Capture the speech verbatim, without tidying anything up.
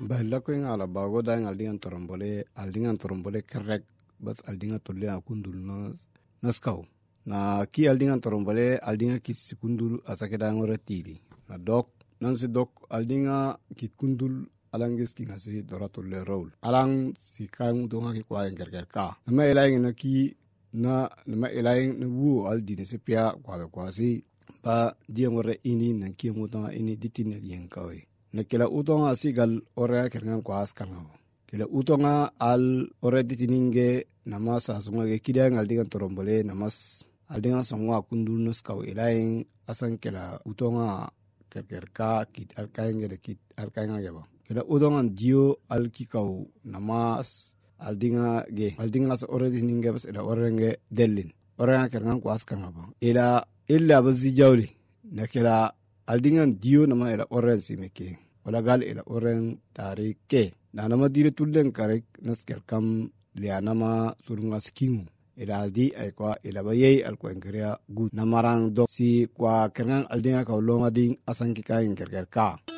Bella ko ngala bago da ngal dingan torombole al dingan torombole kerek bas al dingan tolle akundul nas naskaw na ki al dingan torombole al dingan ki sikundul asake da ngore tili na dok nan si dok al dinga ki kundul alangis ki ngasi doratolle role alang si kan donga ki kwa ngerger ka na ma ilaing na ki na na ma ilaing na wu al dine se pia kwa kwa si ba dia ngore ini na ki muta ini ditine dien kawe na kila utonga sigal ore kerngan kwa askanga kila utonga al ore ditininge namasa sunga ge kidang al dingan torombole namas al dingan songwa kundul nos kaw ilaing asan kila utonga kerkerka kit al kainge de kit al kainga ge ba kila utonga dio al kikaw namas al dinga ge al dinga as ore ditininge bas ila ore nge delin ore kerngan kwa askanga ba ila illa bazi jawli na kila al dingan dio nama ila ore simeke wala gal ila oren tarike na nama dire tullen karek naskel kam lianama surunga skingu ila aldi ay kwa ila bayay al kwa ngria good namarang do si kwa kerngan aldinga ka longa ding asan ki kain kerker ka